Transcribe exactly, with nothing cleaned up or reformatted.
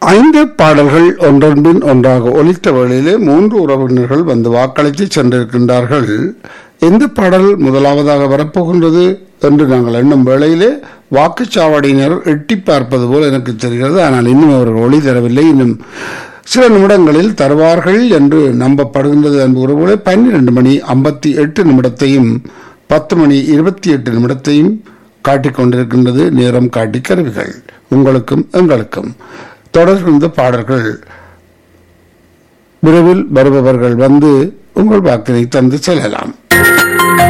ஐந்து பாடல்கள் ஒன்றொன்பின் ஒன்றாக ஒலித்த வேளையிலே மூன்று உறவினர்கள் வந்து வாக்களித்து சென்றிருக்கின்றார்கள். எந்த பாடல் முதலாவதாக வரப்போகின்றது என்று நாங்கள் எண்ணும் வேளையிலே வாக்குச்சாவடியினர் எட்டி பார்ப்பது போல் எனக்கு தெரிகிறது. ஆனால் இன்னும் அவர்கள் ஒளி தரவில்லை. இன்னும் சில நிமிடங்களில் தருவார்கள் என்று நம்பப்படுகின்றது. அன்பு உறவுகளை பன்னிரண்டு மணி ஐம்பத்தி எட்டு நிமிடத்தையும் பத்து மணி இருபத்தி எட்டு நிமிடத்தையும் காட்டிக் கொண்டிருக்கின்றது நேரம் காட்டி கருவிகள். உங்களுக்கும் எங்களுக்கும் தொடர்ந்து பாடல்கள் விரைவில் வருபவர்கள் வந்து உங்கள் வாக்கினை தந்து செல்லலாம்.